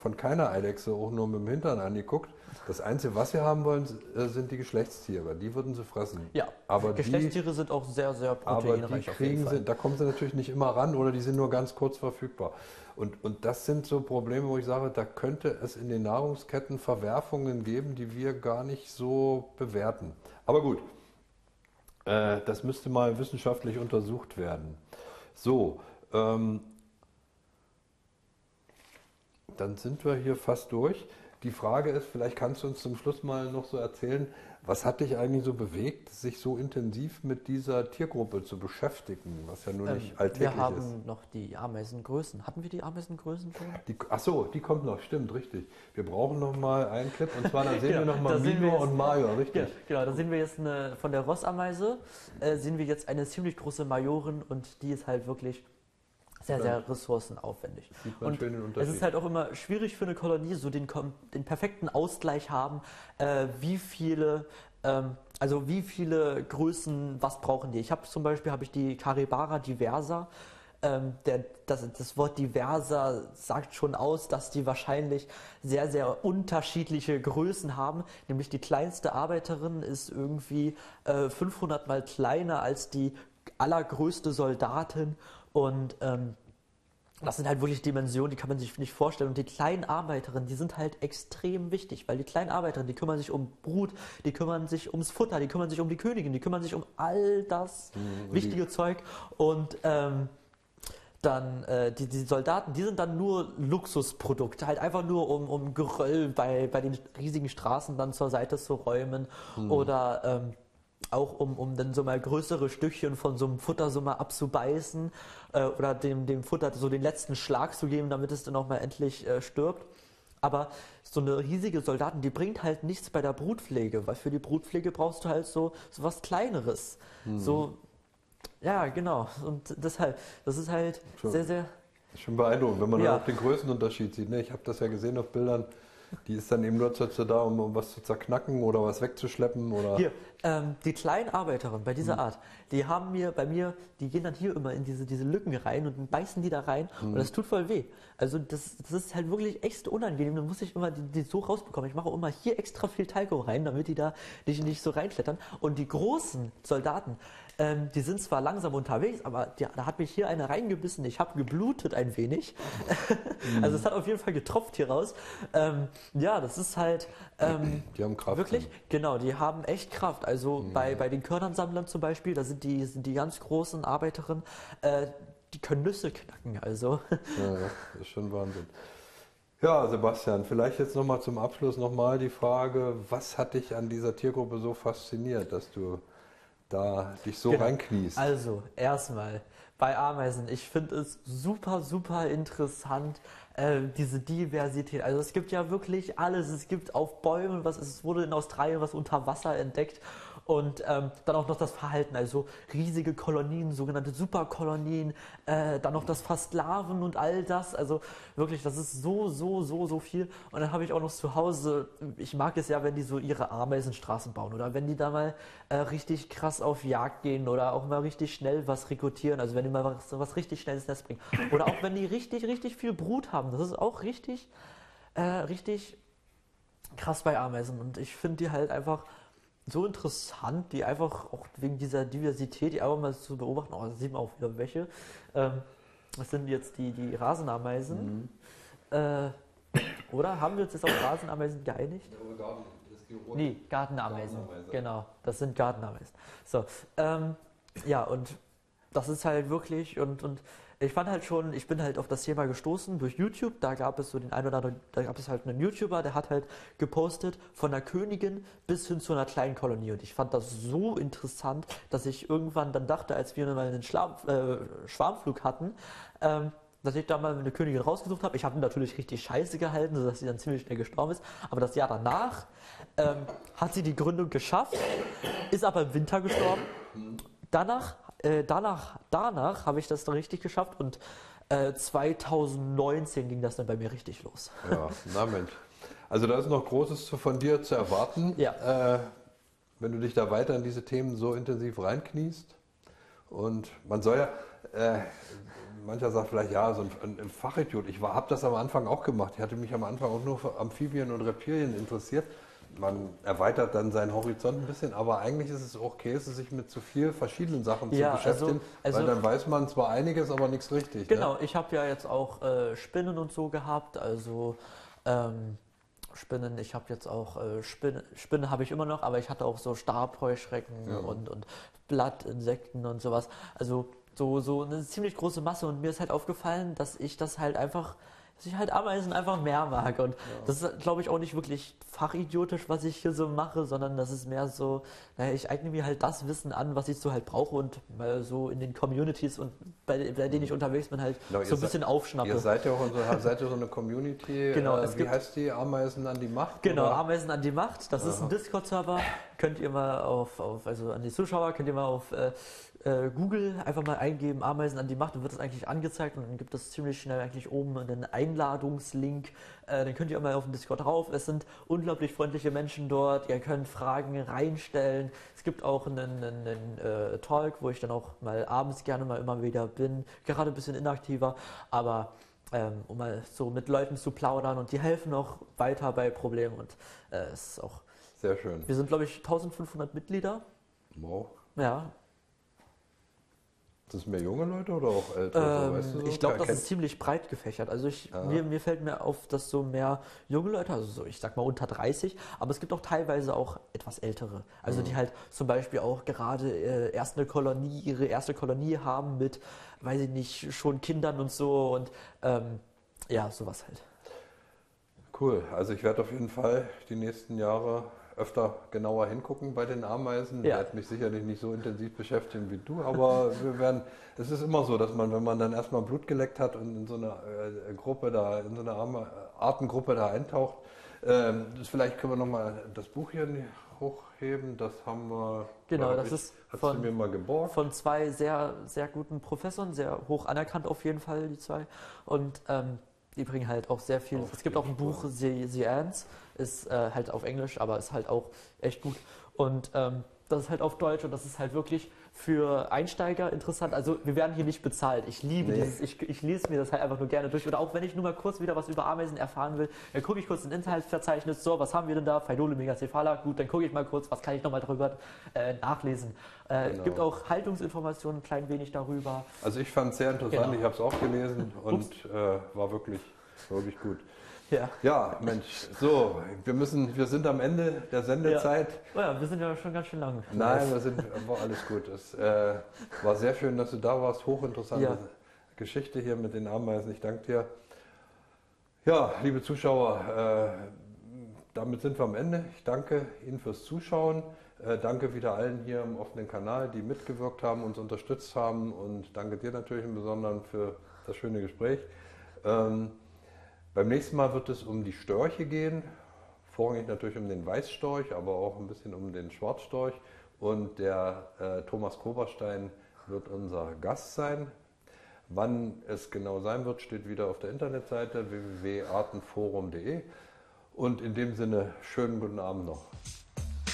von keiner Eidechse auch nur mit dem Hintern angeguckt. Das Einzige, was sie haben wollen, sind die Geschlechtstiere. Die würden sie fressen. Ja, Aber Geschlechtstiere sind auch sehr, sehr aber die proteinreich auf jeden kriegen Fall. sie, da kommen sie natürlich nicht immer ran oder die sind nur ganz kurz verfügbar. Und das sind so Probleme, wo ich sage, da könnte es in den Nahrungsketten Verwerfungen geben, die wir gar nicht so bewerten. Aber gut, das müsste mal wissenschaftlich untersucht werden. So, dann sind wir hier fast durch. Die Frage ist, vielleicht kannst du uns zum Schluss mal noch so erzählen, was hat dich eigentlich so bewegt, sich so intensiv mit dieser Tiergruppe zu beschäftigen, was ja nur nicht alltäglich Wir haben ist. noch die Ameisengrößen. Hatten wir die Ameisengrößen schon? Ach so, die kommt noch, stimmt, richtig. Wir brauchen noch mal einen Clip und zwar, da sehen wir noch mal da sehen wir Milo jetzt- und Mario, richtig. Ja, genau, da sehen wir jetzt von der Rossameise, sehen wir jetzt eine ziemlich große Majorin und die ist halt wirklich sehr, sehr ressourcenaufwendig. Sieht man Und schön den es Unterschied. ist halt auch immer schwierig für eine Kolonie, so den perfekten Ausgleich haben, wie viele, wie viele Größen, was brauchen die. Ich habe zum Beispiel die Caribara diversa. Das Wort diverser sagt schon aus, dass die wahrscheinlich sehr, sehr unterschiedliche Größen haben. Nämlich die kleinste Arbeiterin ist irgendwie 500 mal kleiner als die allergrößte Soldatin. Und das sind halt wirklich Dimensionen, die kann man sich nicht vorstellen. Und die kleinen Arbeiterinnen, die sind halt extrem wichtig, weil die kleinen Arbeiterinnen, die kümmern sich um Brut, die kümmern sich ums Futter, die kümmern sich um die Königin, die kümmern sich um all das wichtige Zeug. Und die Soldaten, die sind dann nur Luxusprodukte, halt einfach nur um Geröll bei den riesigen Straßen dann zur Seite zu räumen oder auch um dann so mal größere Stückchen von so einem Futter so mal abzubeißen oder dem Futter so den letzten Schlag zu geben, damit es dann auch mal endlich stirbt. Aber so eine riesige Soldaten, die bringt halt nichts bei der Brutpflege, weil für die Brutpflege brauchst du halt so was Kleineres. So, ja, genau. Und deshalb, das ist halt Schon. sehr, sehr... Schon beeindruckend, wenn man Ja. dann auch den Größenunterschied sieht. Ne? Ich habe das ja gesehen auf Bildern. Die ist dann eben nur dazu da, um was zu zerknacken oder was wegzuschleppen oder. Hier, die kleinen Arbeiterinnen bei dieser Art, die haben die gehen dann hier immer in diese Lücken rein und dann beißen die da rein und das tut voll weh. Also das ist halt wirklich echt unangenehm. Da muss ich immer die so rausbekommen. Ich mache auch immer hier extra viel Talco rein, damit die da nicht so reinklettern. Und die großen Soldaten, die sind zwar langsam unterwegs, aber da hat mich hier eine reingebissen. Ich habe geblutet ein wenig. Also es hat auf jeden Fall getropft hier raus. Ja, das ist halt Die haben Kraft. wirklich, genau, die haben echt Kraft. Also bei den Körnernsammlern zum Beispiel, da sind die ganz großen Arbeiterinnen, die können Nüsse knacken. Also Ja, das ist schon Wahnsinn. Ja, Sebastian, vielleicht jetzt nochmal zum Abschluss nochmal die Frage, was hat dich an dieser Tiergruppe so fasziniert, dass du da dich so Genau. reinkniest? Also, erstmal bei Ameisen. Ich finde es super, super interessant, diese Diversität. Also es gibt ja wirklich alles. Es gibt auf Bäumen, es wurde in Australien was unter Wasser entdeckt. Und dann auch noch das Verhalten, also riesige Kolonien, sogenannte Superkolonien, dann noch das Versklaven und all das. Also wirklich, das ist so viel. Und dann habe ich auch noch zu Hause, ich mag es ja, wenn die so ihre Ameisenstraßen bauen oder wenn die da mal richtig krass auf Jagd gehen oder auch mal richtig schnell was rekrutieren, also wenn die mal was richtig schnell ins Nest bringen. Oder auch wenn die richtig viel Brut haben. Das ist auch richtig krass bei Ameisen. Und ich finde die halt einfach so interessant, die einfach auch wegen dieser Diversität, die einfach mal zu beobachten, da sieht man auch wieder welche. Das sind jetzt die Rasenameisen. Oder? Haben wir uns jetzt auf Rasenameisen geeinigt? Nee, Gartenameisen. Genau, das sind Gartenameisen. So, ja, und das ist halt wirklich, und ich fand halt schon, ich bin halt auf das Thema gestoßen durch YouTube, da gab es so den einen oder anderen, da gab es halt einen YouTuber, der hat halt gepostet von der Königin bis hin zu einer kleinen Kolonie und ich fand das so interessant, dass ich irgendwann dann dachte, als wir mal einen Schwarmflug hatten, dass ich da mal eine Königin rausgesucht habe. Ich habe natürlich richtig scheiße gehalten, sodass sie dann ziemlich schnell gestorben ist. Aber das Jahr danach hat sie die Gründung geschafft, ist aber im Winter gestorben. Danach habe ich das dann richtig geschafft und 2019 ging das dann bei mir richtig los. Ja, na Mensch. Also da ist noch Großes von dir zu erwarten, Ja. wenn du dich da weiter in diese Themen so intensiv reinkniest. Und man soll ja, mancher sagt vielleicht, ja, so ein Fachidiot. Ich habe das am Anfang auch gemacht. Ich hatte mich am Anfang auch nur für Amphibien und Reptilien interessiert. Man erweitert dann seinen Horizont ein bisschen, aber eigentlich ist es auch okay, sich mit zu viel verschiedenen Sachen zu beschäftigen, weil dann weiß man zwar einiges, aber nichts richtig. Genau, ne? ich habe ja jetzt auch Spinnen und so gehabt, also Spinnen, ich habe jetzt auch Spinnen habe ich immer noch, aber ich hatte auch so Stabheuschrecken und Blattinsekten und sowas. Also so eine ziemlich große Masse und mir ist halt aufgefallen, dass ich Ameisen einfach mehr mag und das ist, glaube ich, auch nicht wirklich fachidiotisch, was ich hier so mache, sondern das ist mehr so, naja, ich eigne mir halt das Wissen an, was ich so halt brauche und mal so in den Communities und bei denen ich unterwegs bin, halt Genau, so ein bisschen aufschnappe. Ihr seid ja auch seid ihr so eine Community, Genau, wie heißt die? Ameisen an die Macht? Genau, oder? Ameisen an die Macht, das ist ein Discord-Server, könnt ihr mal also an die Zuschauer, könnt ihr mal auf Google einfach mal eingeben, Ameisen an die Macht, dann wird das eigentlich angezeigt und dann gibt es ziemlich schnell eigentlich oben einen Einladungslink, dann könnt ihr mal auf den Discord drauf, es sind unglaublich freundliche Menschen dort, ihr könnt Fragen reinstellen, es gibt auch einen Talk, wo ich dann auch mal abends gerne mal immer wieder bin, gerade ein bisschen inaktiver, aber um mal so mit Leuten zu plaudern und die helfen auch weiter bei Problemen und es ist auch... Sehr schön. Wir sind, glaube ich, 1500 Mitglieder. Wow. Ja. Sind das mehr junge Leute oder auch ältere? Weißt du so? Ich glaube, das ist ziemlich breit gefächert. Also mir fällt mir auf, dass so mehr junge Leute, also so, ich sag mal unter 30, aber es gibt auch teilweise auch etwas ältere. Also die halt zum Beispiel auch gerade ihre erste Kolonie haben mit, weiß ich nicht, schon Kindern und so und ja, sowas halt. Cool. Also ich werde auf jeden Fall die nächsten Jahre öfter genauer hingucken bei den Ameisen. Ich werde mich sicherlich nicht so intensiv beschäftigen wie du, aber es ist immer so, dass man, wenn man dann erstmal Blut geleckt hat und in so eine Gruppe da, in so eine Artengruppe da eintaucht, vielleicht können wir nochmal das Buch hier hochheben, das haben wir, genau, das ist hast du mir mal geborgt. Von zwei sehr, sehr guten Professoren, sehr hoch anerkannt auf jeden Fall, die zwei. Und die bringen halt auch sehr viel. Es gibt auch ein Buch, The Ants, ist halt auf Englisch, aber ist halt auch echt gut. Und das ist halt auf Deutsch und das ist halt wirklich für Einsteiger interessant. Also wir werden hier nicht bezahlt. Ich liebe dieses, ich lese mir das halt einfach nur gerne durch. Oder auch wenn ich nur mal kurz wieder was über Ameisen erfahren will, dann gucke ich kurz in Inhaltsverzeichnis, so, was haben wir denn da? Phaidole megacephala, gut, dann gucke ich mal kurz, was kann ich nochmal darüber nachlesen. Genau. Gibt auch Haltungsinformationen, ein klein wenig darüber. Also ich fand es sehr interessant, ich habe es auch gelesen und war wirklich gut. Ja, Mensch, so, wir sind am Ende der Sendezeit. Ja, wir sind ja schon ganz schön lang. Nein, war alles gut. Es war sehr schön, dass du da warst. Hochinteressante Geschichte hier mit den Ameisen. Ich danke dir. Ja, liebe Zuschauer, damit sind wir am Ende. Ich danke Ihnen fürs Zuschauen. Danke wieder allen hier im offenen Kanal, die mitgewirkt haben, uns unterstützt haben und danke dir natürlich im Besonderen für das schöne Gespräch. Beim nächsten Mal wird es um die Störche gehen, vorrangig natürlich um den Weißstorch, aber auch ein bisschen um den Schwarzstorch. Und der Thomas Koberstein wird unser Gast sein. Wann es genau sein wird, steht wieder auf der Internetseite www.artenforum.de. Und in dem Sinne, schönen guten Abend noch.